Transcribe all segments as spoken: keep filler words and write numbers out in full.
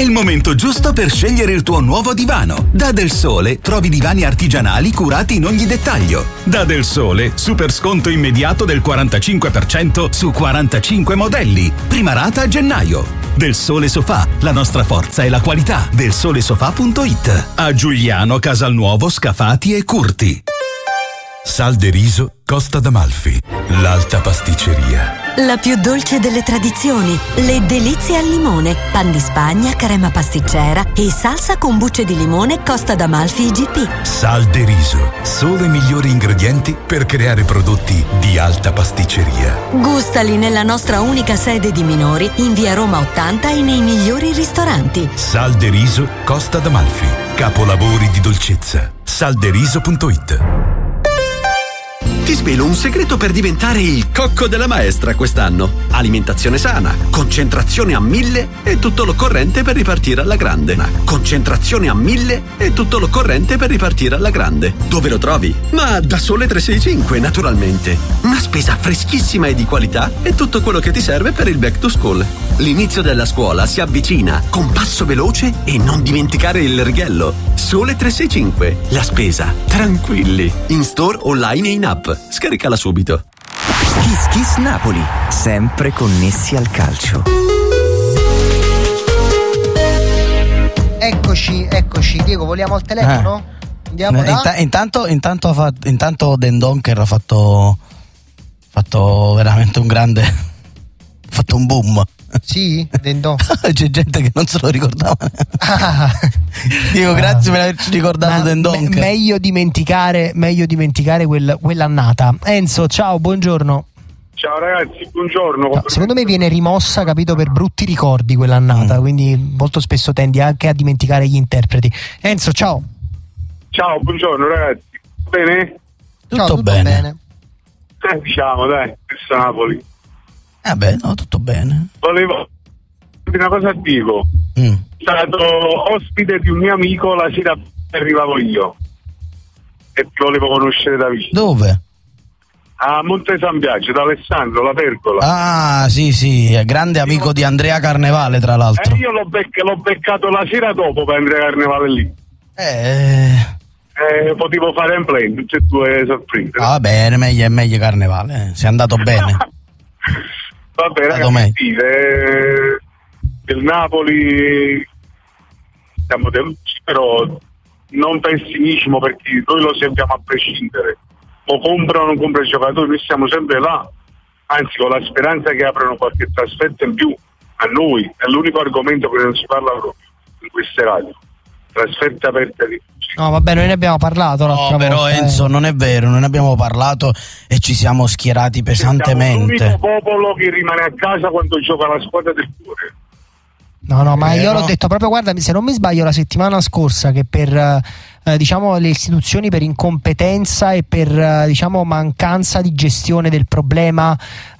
il momento giusto per scegliere il tuo nuovo divano. Da Del Sole trovi divani artigianali curati in ogni dettaglio. Da Del Sole, super sconto immediato del quarantacinque per cento su quarantacinque modelli. Prima rata a gennaio. Del Sole Sofà, la nostra forza è la qualità. del sole sofà punto it. A Giuliano, Casalnuovo, Scafati e Curti. Sal de riso Costa d'Amalfi, l'alta pasticceria. La più dolce delle tradizioni, le delizie al limone, pan di Spagna, crema pasticcera e salsa con bucce di limone Costa d'Amalfi I G P. Sal de riso, solo i migliori ingredienti per creare prodotti di alta pasticceria. Gustali nella nostra unica sede di minori in via Roma ottanta e nei migliori ristoranti. Sal de riso Costa d'Amalfi, capolavori di dolcezza. salderiso punto it. Ti svelo un segreto per diventare il cocco della maestra quest'anno. Alimentazione sana, concentrazione a mille e tutto l'occorrente per ripartire alla grande. Concentrazione a mille e tutto l'occorrente per ripartire alla grande. Dove lo trovi? Ma da Sole trecentosessantacinque, naturalmente. Una spesa freschissima e di qualità è tutto quello che ti serve per il back to school. L'inizio della scuola si avvicina con passo veloce e non dimenticare il righello. Sole trecentosessantacinque, la spesa tranquilli. In store, online e in app. Scaricala subito. Kiss Kiss Napoli, sempre connessi al calcio. Eccoci, eccoci. Diego, vogliamo al telefono? Eh. Andiamo da... Int- intanto, intanto, ha fatto, intanto Den Donker ha fatto, fatto veramente un grande, ha fatto un boom. Sì, Den Donker. C'è gente che non se lo ricordava. Ah. Dico grazie per averci ricordato Den Donker. Me- meglio dimenticare, meglio dimenticare quel, quell'annata. Enzo, ciao, buongiorno. Ciao ragazzi, buongiorno. No, secondo me viene rimossa, capito, per brutti ricordi quell'annata, mm. quindi molto spesso tendi anche a dimenticare gli interpreti. Enzo, ciao. Ciao, buongiorno ragazzi. Bene? Tutto, ciao, tutto bene. bene. Eh, diciamo, dai, questo Napoli. Eh beh, no, tutto bene. Volevo una cosa a Diego. Mm. Sono stato ospite di un mio amico la sera che arrivavo io e ti volevo conoscere da vicino. Dove? A Monte San Biagio, da Alessandro, la Pergola. Ah, sì, sì, è grande amico di Andrea Carnevale, tra l'altro. Eh, io l'ho, bec- l'ho beccato la sera dopo per Andrea Carnevale lì. Eh... Eh, potevo fare un play, tutte e due sorprese. Ah, va bene, meglio è meglio Carnevale, eh. Sei andato bene. Vabbè, ragazzi, sì, eh, del Napoli siamo delusi, però non pessimismo, perché noi lo sentiamo a prescindere. O compra o non compra i giocatori, noi siamo sempre là, anzi con la speranza che aprano qualche trasferta in più a noi. È l'unico argomento che non si parla proprio in queste radio. Trasferte aperte di No, vabbè, noi ne abbiamo parlato l'altra no, però volta, Enzo, eh. non è vero, non ne abbiamo parlato e ci siamo schierati pesantemente. Siamo l'unico popolo che rimane a casa quando gioca la squadra del cuore. No, no, ma eh, io no. l'ho detto proprio, guarda, se non mi sbaglio la settimana scorsa, che per eh, diciamo le istituzioni per incompetenza e per eh, diciamo mancanza di gestione del problema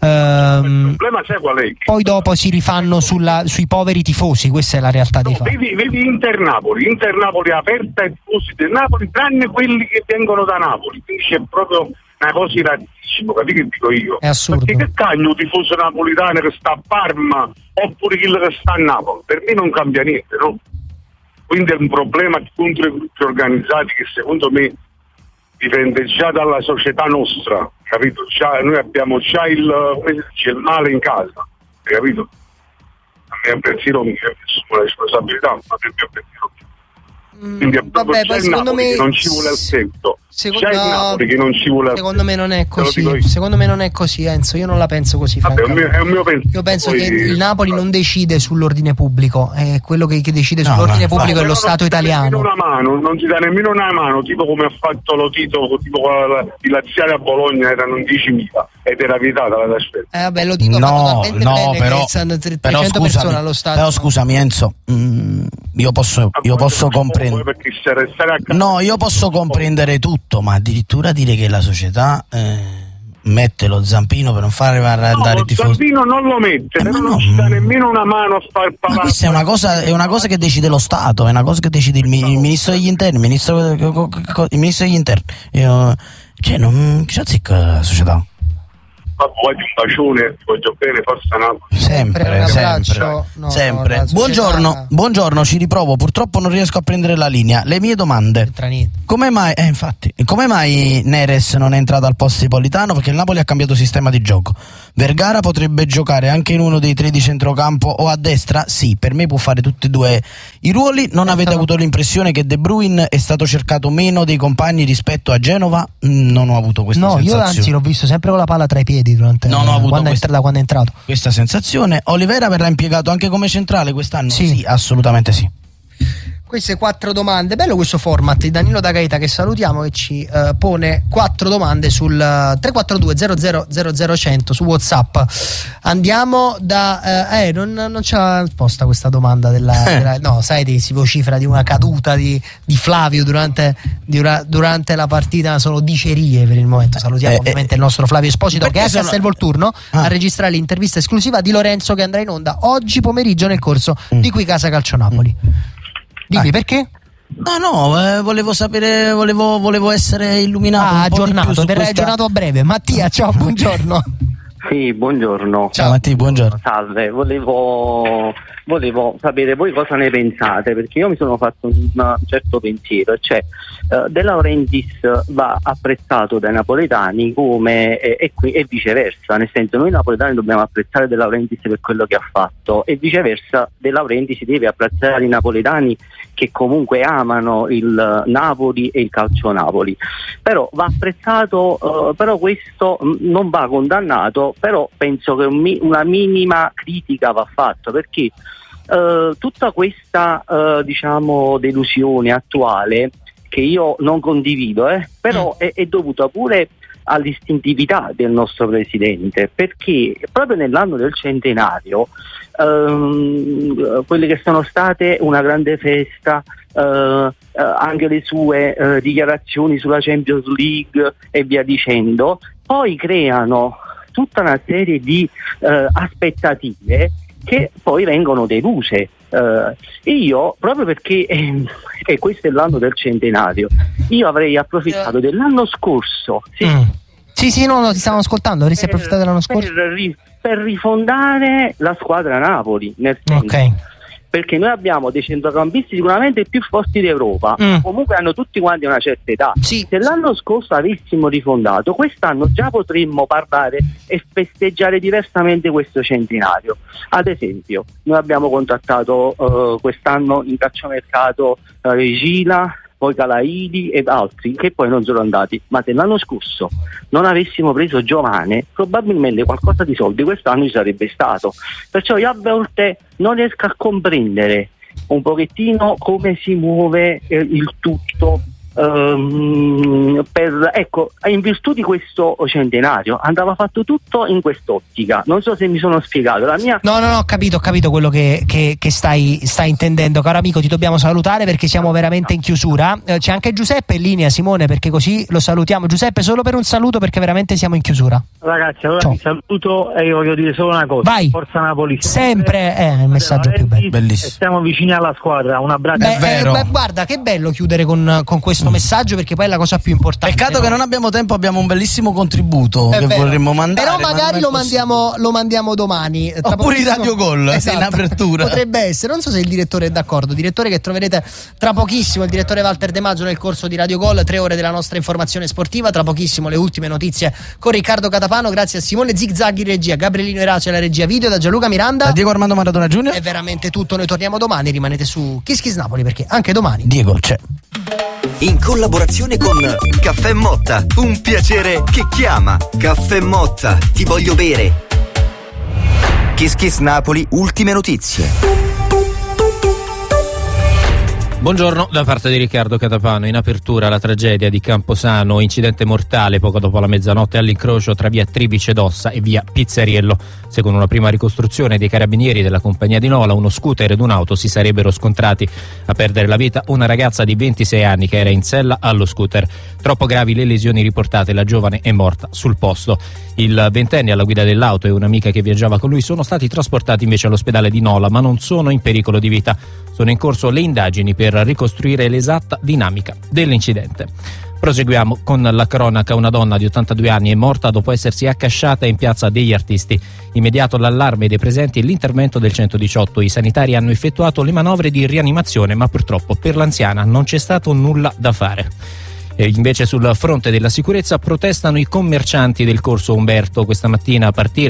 ehm, il problema sai qual è? Poi dopo si rifanno sulla, sui poveri tifosi, questa è la realtà no, dei fatti. Vedi, vedi Inter Napoli, Inter Napoli aperta ai tifosi del Napoli, tranne quelli che vengono da Napoli, quindi c'è proprio una cosa iratissima, capito che dico io? È assurdo. Perché che cagno un tifoso napolitano che sta a Parma oppure quello che sta a Napoli? Per me non cambia niente, no? Quindi è un problema contro i gruppi organizzati che secondo me dipende già dalla società nostra, capito? Già, noi abbiamo già il, c'è il male in casa, capito? A me è un pensiero mio, assumo la responsabilità, ma per me è un pensiero mio. Quindi è proprio Vabbè, già poi il secondo Napoli me che non ci vuole al seguito, secondo, già il Napoli che non ci vuole al secondo me non è così, io. secondo me non è così, Enzo, io non la penso così. Vabbè, è un mio, è un mio pensiero. Io penso Poi... che il Napoli non decide sull'ordine pubblico, è quello che, che decide No, sull'ordine no, pubblico no, è lo non Stato ti dà italiano. Una mano, non ti dà nemmeno una mano, tipo come ha fatto lo Tito, tipo i laziali a Bologna erano diecimila ed era vietata la trasferta. Eh vabbè, lo dico, No, no, però, trecento però, persone scusami, allo stadio. però scusami Enzo, mm, io posso, io posso comprendere. No, io posso comprendere tutto, ma addirittura dire che la società eh, mette lo zampino per non far andare no, i tifosi. Lo zampino non lo mette, eh, però no, non ci dà nemmeno una mano a far parlare. Ma questa è una cosa, è una cosa che decide lo Stato, è una cosa che decide il, il ministro degli interni, il ministro, il ministro degli interni. Io, cioè, non ci azzecca la società. Voglio un bacione, ti voglio bene, forza Napoli. Sempre, sempre, no, sempre. no, Buongiorno, società... buongiorno, ci riprovo, purtroppo non riesco a prendere la linea. Le mie domande. Come mai, eh, infatti, come mai Neres non è entrato al posto di Politano? Perché il Napoli ha cambiato sistema di gioco. Vergara potrebbe giocare anche in uno dei tre di centrocampo o a destra? Sì, per me può fare tutti e due i ruoli. Non avete avuto l'impressione che De Bruyne è stato cercato meno dei compagni rispetto a Genova? Non ho avuto questa no, sensazione. No, io anzi l'ho visto sempre con la palla tra i piedi durante non ho avuto quando, questa, è, da quando è entrato. Questa sensazione. Olivera verrà impiegato anche come centrale quest'anno? Sì, sì, assolutamente sì. Queste quattro domande, bello questo format di Danilo Da Gaeta che salutiamo, che ci uh, pone quattro domande sul uh, tre quattro due zero zero zero zero cento su WhatsApp. Andiamo da uh, eh non, non c'è la risposta a questa domanda della, della no, sai, si vocifera di una caduta di, di Flavio durante, di una, durante la partita. Sono dicerie per il momento. Salutiamo eh, ovviamente eh, il nostro Flavio Esposito che è a sono... Castelvolturno turno ah. a registrare l'intervista esclusiva di Lorenzo che andrà in onda oggi pomeriggio nel corso mm. di Qui Casa Calcio Napoli. Mm. Dimmi ah. perché? No, no, eh, volevo sapere, volevo, volevo essere illuminato. Ah, aggiornato, verrai aggiornato a breve. Mattia, ciao, buongiorno. Sì, buongiorno. Ciao Mattia, buongiorno. Salve, volevo, volevo sapere voi cosa ne pensate, perché io mi sono fatto un certo pensiero, cioè uh, De Laurentiis va apprezzato dai napoletani come e, e, qui, e viceversa, nel senso noi napoletani dobbiamo apprezzare De Laurentiis per quello che ha fatto e viceversa De Laurentiis deve apprezzare i napoletani che comunque amano il Napoli e il calcio Napoli. Però va apprezzato, uh, però questo mh, non va condannato, però penso che un mi- una minima critica va fatta, perché uh, tutta questa uh, diciamo delusione attuale che io non condivido, eh, però mm. è, è dovuta pure all'istintività del nostro presidente, perché proprio nell'anno del centenario ehm, quelle che sono state una grande festa, eh, eh, anche le sue eh, dichiarazioni sulla Champions League e via dicendo, poi creano tutta una serie di eh, aspettative che poi vengono deluse. Uh, io proprio perché eh, e questo è l'anno del centenario, io avrei approfittato dell'anno scorso sì, mm. sì, sì no, no, ti stavamo ascoltando, avresti per, approfittato dell'anno scorso per, per rifondare la squadra Napoli, nel senso okay. perché noi abbiamo dei centrocampisti sicuramente più forti d'Europa, mm. comunque hanno tutti quanti una certa età. Sì. Se l'anno scorso avessimo rifondato, quest'anno già potremmo parlare e festeggiare diversamente questo centenario. Ad esempio, noi abbiamo contattato uh, quest'anno in calciomercato uh, Regina, poi Calaidi ed altri che poi non sono andati, ma se l'anno scorso non avessimo preso Giovane probabilmente qualcosa di soldi quest'anno ci sarebbe stato. Perciò io a volte non riesco a comprendere un pochettino come si muove eh, il tutto Um, per, ecco, in virtù di questo centenario andava fatto tutto in quest'ottica. Non so se mi sono spiegato. La mia... No, no, no, ho capito, ho capito quello che, che, che stai, stai intendendo. Caro amico, ti dobbiamo salutare perché siamo veramente in chiusura. Eh, c'è anche Giuseppe in linea, Simone, perché così lo salutiamo. Giuseppe, solo per un saluto perché veramente siamo in chiusura. Ragazzi, allora Ciao. vi saluto e io voglio dire solo una cosa. Vai. Forza Napoli. Sempre è eh, il messaggio più bello. Bellissimo. Siamo vicini alla squadra. Un abbraccio. Beh, è vero. Eh, beh, guarda, che bello chiudere con, con questo messaggio perché poi è la cosa più importante. Peccato no? che non abbiamo tempo, abbiamo un bellissimo contributo è che vero. vorremmo mandare. Però magari lo mandiamo, lo mandiamo domani. Tra Oppure in Radio Gol, esatto. in apertura. Potrebbe essere, non so se il direttore è d'accordo. Direttore che troverete tra pochissimo, il direttore Walter De Maggio nel corso di Radio Gol, tre ore della nostra informazione sportiva. Tra pochissimo le ultime notizie con Riccardo Catapano. Grazie a Simone Zigzaghi in regia, Gabrielino Erace alla regia video, da Gianluca Miranda, da Diego Armando Maradona Junior. È veramente tutto. Noi torniamo domani. Rimanete su Kiss Kiss Napoli perché anche domani Diego c'è. In collaborazione con Caffè Motta, un piacere che chiama. Caffè Motta, ti voglio bere. Kiss Kiss Napoli, ultime notizie. Buongiorno da parte di Riccardo Catapano. In apertura la tragedia di Camposano, incidente mortale poco dopo la mezzanotte all'incrocio tra via Tribice d'Ossa e via Pizzeriello. Secondo una prima ricostruzione dei carabinieri della compagnia di Nola, uno scooter ed un'auto si sarebbero scontrati. A perdere la vita una ragazza di ventisei anni che era in sella allo scooter. Troppo gravi le lesioni riportate, la giovane è morta sul posto. Il ventenne alla guida dell'auto e un'amica che viaggiava con lui sono stati trasportati invece all'ospedale di Nola, ma non sono in pericolo di vita. Sono in corso le indagini per ricostruire l'esatta dinamica dell'incidente. Proseguiamo con la cronaca. Una donna di ottantadue anni è morta dopo essersi accasciata in piazza degli Artisti. Immediato l'allarme dei presenti e l'intervento del centodiciotto. I sanitari hanno effettuato le manovre di rianimazione, ma purtroppo per l'anziana non c'è stato nulla da fare. E invece sul fronte della sicurezza protestano i commercianti del Corso Umberto. Questa mattina a partire